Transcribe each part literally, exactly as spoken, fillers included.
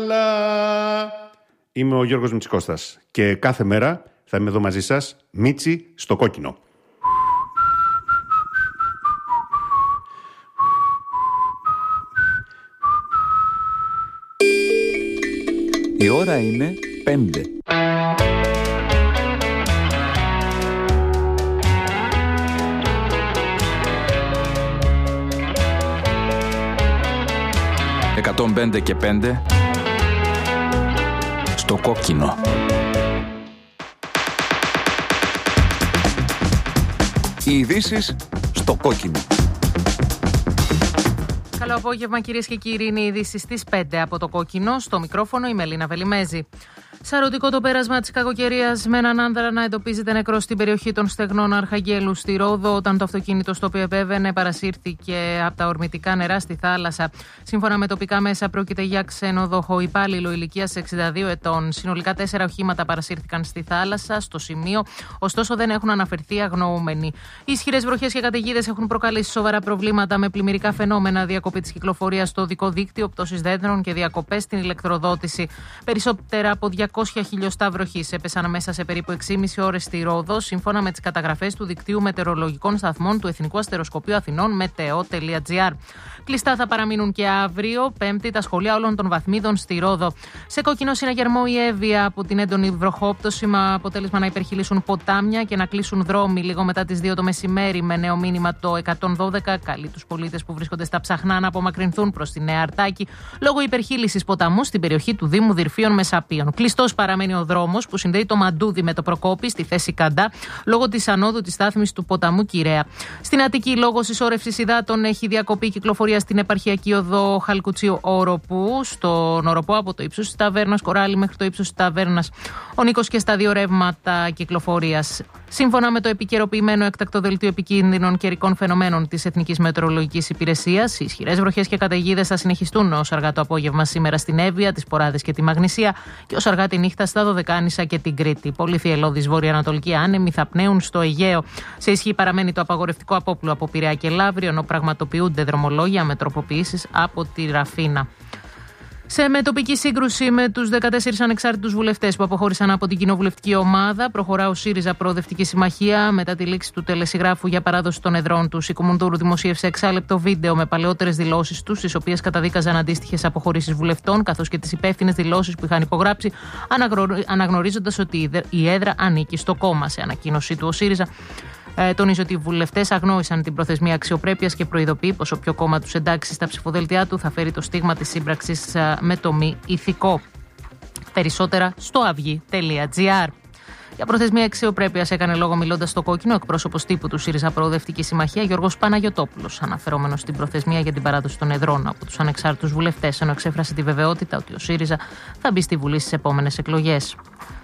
Είμαι ο Γιώργος Μητσικώστας και κάθε μέρα θα είμαι εδώ μαζί σας, Μίτσι στο κόκκινο. Η ώρα είναι πέντε. εκατόν πέντε και πέντε στο κόκκινο. Οι ειδήσεις στο κόκκινο. Καλό απόγευμα, κυρίες και κύριοι. Είναι οι ειδήσεις στις πέντε από το κόκκινο. Στο μικρόφωνο η Μελίνα Βελιμέζη. Σαρωτικό το πέρασμα της κακοκαιρίας με έναν άνδρα να εντοπίζεται νεκρό στην περιοχή των Στεγνών Αρχαγγέλου στη Ρόδο, όταν το αυτοκίνητο στο οποίο επέβαινε παρασύρθηκε από τα ορμητικά νερά στη θάλασσα. Σύμφωνα με τοπικά μέσα, πρόκειται για ξένοδοχο υπάλληλο ηλικίας εξήντα δύο ετών. Συνολικά τέσσερα οχήματα παρασύρθηκαν στη θάλασσα στο σημείο, ωστόσο δεν έχουν αναφερθεί αγνοούμενοι. Οι ισχυρές βροχές και καταιγίδες έχουν προκαλέσει σοβαρά προβλήματα με πλημμυρικά φαινόμενα, διακοπή της κυκλοφορίας στο οδικό δίκτυο, πτώσεις δέντρων και διακοπές στην ηλεκτροδότηση. Περισσότερα από διακόσια χιλιοστά βροχής έπεσαν μέσα σε περίπου έξι και μισή ώρες στη Ρόδο, σύμφωνα με τις καταγραφές του δικτύου μετεωρολογικών σταθμών του Εθνικού Αστεροσκοπείου Αθηνών μετεο τελεία τζι άρ. Κλειστά θα παραμείνουν και αύριο, Πέμπτη, τα σχολεία όλων των βαθμίδων στη Ρόδο. Σε κόκκινο συναγερμό η Εύβοια από την έντονη βροχόπτωση, με αποτέλεσμα να υπερχειλήσουν ποτάμια και να κλείσουν δρόμοι λίγο μετά τις δύο το μεσημέρι. Με νέο μήνυμα το εκατόν δώδεκα καλεί τους πολίτες που βρίσκονται στα Ψαχνά να απομακρυνθούν προς τη Νέα Αρτάκη λόγω υπερχείλησης ποταμού στην περιοχή του Δήμου Δυρφίων Μεσαπίων. Κλειστός παραμένει ο δρόμος που συνδέει το Μαντούδι με το Προκόπη στη θέση Καντά λόγω της ανόδου της στάθμης του ποταμού Κυραία. Στην Αττική, λόγω συσσόρευσης υδάτων, έχει διακοπεί η κυκλοφορία στην επαρχιακή οδό Χαλκουτσίου Οροπού, στον Οροπό από το ύψος της ταβέρνας Κοράλη μέχρι το ύψος της ταβέρνας Ο Νίκος και στα δύο ρεύματα κυκλοφορίας. Σύμφωνα με το επικαιροποιημένο έκτακτο δελτίο επικίνδυνων καιρικών φαινομένων της Εθνικής Μετεωρολογικής Υπηρεσίας, οι ισχυρές βροχές και καταιγίδες θα συνεχιστούν ως αργά το απόγευμα σήμερα στην Εύβοια, τις Ποράδες και τη Μαγνησία και ως αργά τη νύχτα στα Δωδεκάνησα και την Κρήτη. Πολύ θυελλώδεις βορειοανατολικοί άνεμοι θα πνέουν στο Αιγαίο. Σε ισχύ παραμένει το απαγορευτικό απόπλου από Πειραιά και Λαύριο, ενώ πραγματοποιούνται δρομολόγια με τροποποιήσεις από τη Ραφίνα. Σε μετοπική σύγκρουση με τους δεκατέσσερις ανεξάρτητους βουλευτές που αποχώρησαν από την κοινοβουλευτική ομάδα, προχωρά ο ΣΥΡΙΖΑ Προοδευτική Συμμαχία μετά τη λήξη του τελεσυγράφου για παράδοση των εδρών του. Η Κουμουνδούρου δημοσίευσε εξάλεπτο βίντεο με παλαιότερες δηλώσεις τους, στις οποίες καταδίκαζαν αντίστοιχες αποχωρήσεις βουλευτών, καθώς και τις υπεύθυνες δηλώσεις που είχαν υπογράψει, αναγνωρίζοντας ότι η έδρα ανήκει στο κόμμα. Σε ανακοίνωσή του, ο ΣΥΡΙΖΑ Ε, τονίζει ότι οι βουλευτές αγνόησαν την προθεσμία αξιοπρέπειας και προειδοποιεί πως όποιο κόμμα τους εντάξει στα ψηφοδέλτια του θα φέρει το στίγμα της σύμπραξης με το μη ηθικό. Περισσότερα στο αυγή τελεία τζι άρ. Για προθεσμία αξιοπρέπειας έκανε λόγο μιλώντας στο κόκκινο εκπρόσωπος τύπου του ΣΥΡΙΖΑ Προοδευτική Συμμαχία Γιώργος Παναγιωτόπουλος, αναφερόμενος στην προθεσμία για την παράδοση των εδρών από τους ανεξάρτητους βουλευτές, ενώ εξέφρασε τη βεβαιότητα ότι ο ΣΥΡΙΖΑ θα μπει στη Βουλή στις επόμενες εκλογές.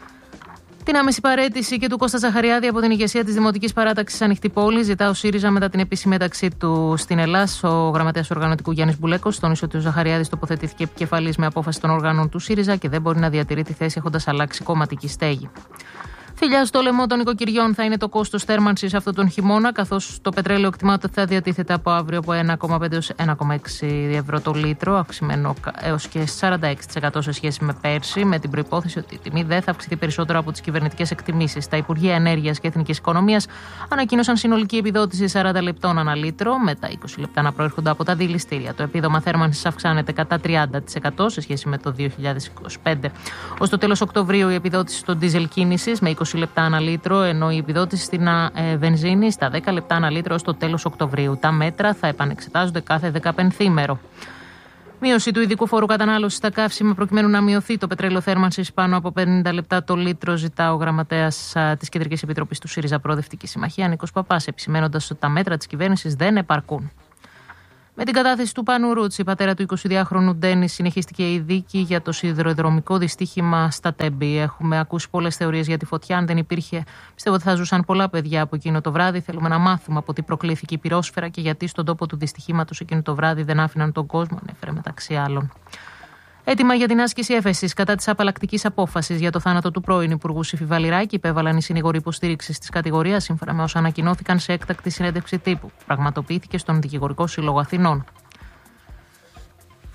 Την άμεση παραίτηση και του Κώστα Ζαχαριάδη από την ηγεσία της Δημοτικής Παράταξης Ανοιχτή Πόλη ζητά ο ΣΥΡΙΖΑ μετά την επίσημη ένταξή του στην Ελλάς. Ο γραμματέας οργανωτικού Γιάννης Μπουλέκος τόνισε ότι ο Ζαχαριάδης τοποθετήθηκε επικεφαλής με απόφαση των οργάνων του ΣΥΡΙΖΑ και δεν μπορεί να διατηρεί τη θέση έχοντας αλλάξει κομματική στέγη. Θηλιά στο λαιμό των οικοκυριών θα είναι το κόστος θέρμανσης αυτόν τον χειμώνα, καθώς το πετρέλαιο εκτιμάται ότι θα διατίθεται από αύριο από ένα κόμμα πέντε έως ένα κόμμα έξι ευρώ το λίτρο, αυξημένο έως και σαράντα έξι τοις εκατό σε σχέση με πέρσι, με την προϋπόθεση ότι η τιμή δεν θα αυξηθεί περισσότερο από τις κυβερνητικές εκτιμήσεις. Τα Υπουργεία Ενέργειας και Εθνικής Οικονομίας ανακοίνωσαν συνολική επιδότηση σαράντα λεπτών ανά λίτρο, με τα είκοσι λεπτά να προέρχονται από τα δηληστήρια. Το επίδομα θέρμανσης αυξάνεται κατά τριάντα τοις εκατό σε σχέση με το δύο χιλιάδες είκοσι πέντε. Ως το τέλος Οκτωβρίου η επιδότηση στο ντίζελ κίνησης με είκοσι λεπτά ανά λίτρο, ενώ η επιδότηση στην ε, βενζίνη στα δέκα λεπτά ανά λίτρο ως το τέλος Οκτωβρίου. Τα μέτρα θα επανεξετάζονται κάθε δεκαπενθήμερο. Μείωση του ειδικού φόρου κατανάλωσης στα καύσιμα προκειμένου να μειωθεί το πετρέλαιο θέρμανσης πάνω από πενήντα λεπτά το λίτρο, ζητά ο γραμματέας της Κεντρικής Επιτροπής του ΣΥΡΙΖΑ Προοδευτική Συμμαχία, Νίκος Παπάς, επισημένοντας ότι τα μέτρα της κυβέρνησης δεν επαρκούν. Με την κατάθεση του Πάνου Ρούτσι, πατέρα του εικοσιδυάχρονου Ντένις, συνεχίστηκε η δίκη για το σιδηροδρομικό δυστύχημα στα Τέμπη. Έχουμε ακούσει πολλές θεωρίες για τη φωτιά. Αν δεν υπήρχε, πιστεύω ότι θα ζούσαν πολλά παιδιά από εκείνο το βράδυ. Θέλουμε να μάθουμε από τι προκλήθηκε η πυρόσφαιρα και γιατί στον τόπο του δυστυχήματος εκείνο το βράδυ δεν άφηναν τον κόσμο, ανέφερε μεταξύ άλλων. Έτοιμα για την άσκηση έφεσης κατά της απαλλακτικής απόφασης για το θάνατο του πρώην Υπουργού Σύφη Βαλιράκη υπέβαλαν οι συνηγοροί υποστήριξης της κατηγορίας, σύμφωνα με όσα ανακοινώθηκαν σε έκτακτη συνέντευξη τύπου. Πραγματοποιήθηκε στον Δικηγορικό Σύλλογο Αθηνών.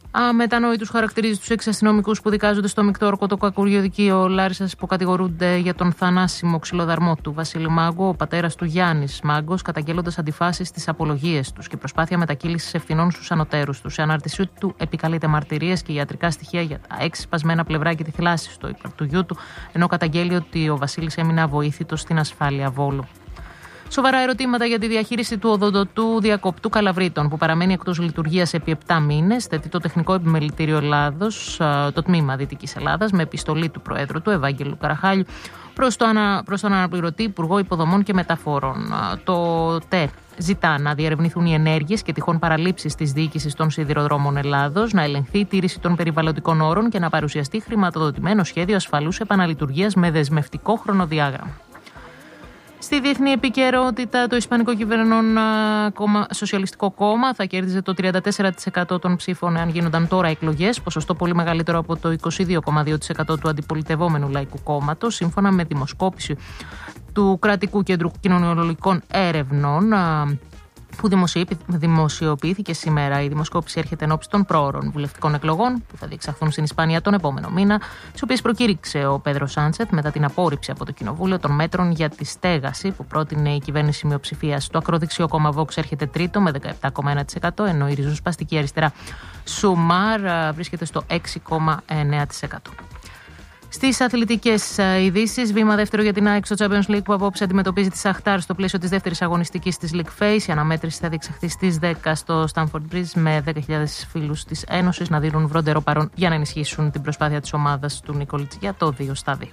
Αμετανόητους χαρακτηρίζει τους έξι αστυνομικούς που δικάζονται στο μεικτό ορκωτοκακουριοδικείο Λάρισσας που κατηγορούνται για τον θανάσιμο ξυλοδαρμό του Βασίλη Μάγκο. Ο πατέρας του Γιάννης Μάγκος, καταγγέλλοντας αντιφάσεις στις απολογίες τους και προσπάθεια μετακύλησης ευθυνών στους ανωτέρους τους. Σε ανάρτησή του επικαλείται μαρτυρίες και ιατρικά στοιχεία για τα έξι σπασμένα πλευρά και τη θλάση στο ύπαρ του γιού του, ενώ καταγγέλει ότι ο Βασίλης έμεινε αβοήθητος στην ασφάλεια Βόλου. Σοβαρά ερωτήματα για τη διαχείριση του οδοντοτού διακοπτού Καλαβρίτων, που παραμένει εκτός λειτουργίας επί επτά μήνες, θέτει το Τεχνικό Επιμελητήριο Ελλάδος, το τμήμα Δυτικής Ελλάδας, με επιστολή του Προέδρου του, Ευάγγελου Καραχάλιου, προς, το ανα, προς τον αναπληρωτή Υπουργό Υποδομών και Μεταφορών. Το ΤΕ ζητά να διερευνηθούν οι ενέργειες και τυχόν παραλήψεις της διοίκησης των σιδηροδρόμων Ελλάδος, να ελεγχθεί η τήρηση των περιβαλλοντικών όρων και να παρουσιαστεί χρηματοδοτημένο σχέδιο ασφαλούς επαναλειτουργίας με δεσμευτικό χρονοδιάγραμμα. Στη διεθνή επικαιρότητα, το Ισπανικό Κυβερνών κόμμα, Σοσιαλιστικό Κόμμα θα κέρδιζε το τριάντα τέσσερα τοις εκατό των ψήφων εάν γίνονταν τώρα εκλογές, ποσοστό πολύ μεγαλύτερο από το είκοσι δύο κόμμα δύο τοις εκατό του αντιπολιτευόμενου Λαϊκού Κόμματος, σύμφωνα με δημοσκόπηση του Κρατικού Κέντρου Κοινωνιολογικών Έρευνων, που δημοσιοποιήθηκε σήμερα. Η δημοσκόπηση έρχεται ενώπιση των πρόωρων βουλευτικών εκλογών που θα διεξαχθούν στην Ισπανία τον επόμενο μήνα, τις οποίες προκήρυξε ο Πέδρο Σάντσεθ μετά την απόρριψη από το Κοινοβούλιο των μέτρων για τη στέγαση που πρότεινε η κυβέρνηση μειοψηφίας. Το ακροδεξιό κόμμα Vox έρχεται τρίτο με δεκαεπτά κόμμα ένα τοις εκατό, ενώ η ριζοσπαστική αριστερά Σουμάρ βρίσκεται στο έξι κόμμα εννέα τοις εκατό. Στις αθλητικές ειδήσεις, βήμα δεύτερο για την ΑΕΚ στο Champions League που απόψε αντιμετωπίζει τη Σαχτάρ στο πλαίσιο της δεύτερης αγωνιστικής της League Phase. Η αναμέτρηση θα διεξαχθεί στις δέκα στο Stamford Bridge με δέκα χιλιάδες φίλους της Ένωσης να δίνουν βροντερό παρόν για να ενισχύσουν την προσπάθεια της ομάδας του Νίκολιτς για το δύο στα δύο.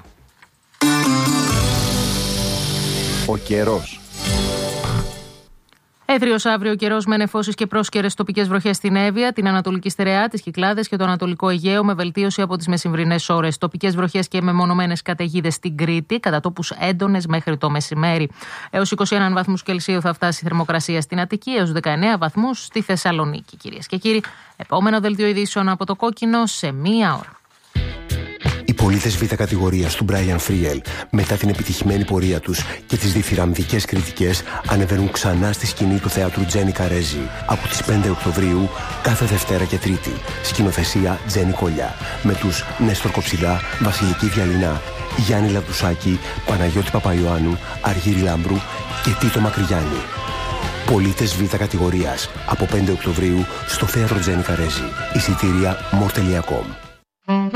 Ο καιρός. Έθριος αύριο καιρός με νεφώσεις και πρόσκαιρες τοπικές βροχές στην Εύβοια, την Ανατολική Στερεά, τις Κυκλάδες και το Ανατολικό Αιγαίο, με βελτίωση από τις μεσημβρινές ώρες. Τοπικές βροχές και μεμονωμένες καταιγίδες στην Κρήτη, κατά τόπους έντονες μέχρι το μεσημέρι. Έως είκοσι ένα βαθμούς Κελσίου θα φτάσει η θερμοκρασία στην Αττική, έως δεκαεννέα βαθμούς στη Θεσσαλονίκη. Κυρίες και κύριοι, επόμενο δελτίο ειδήσεων από το Κόκκινο σε μία ώρα. Οι πολίτες Β' κατηγορίας του Brian Friel, μετά την επιτυχημένη πορεία τους και τις διθυραμβικές κριτικές, ανεβαίνουν ξανά στη σκηνή του θεάτρου Τζένι Καρέζη από τις πέντε Οκτωβρίου, κάθε Δευτέρα και Τρίτη. Σκηνοθεσία Τζένι Κολιά, με τους Νέστορ Κοψιλά, Βασιλική Διαλυνά, Γιάννη Λαβδουσάκη, Παναγιώτη Παπαϊωάννου, Αργύρη Λάμπρου και Τίτο Μακρυγιάννη. Πολίτες Β' κατηγορίας από πέντε Οκτωβρίου στο θέατρο Τζένι Καρέζη. Εισιτήρια μορ τελεία κομ.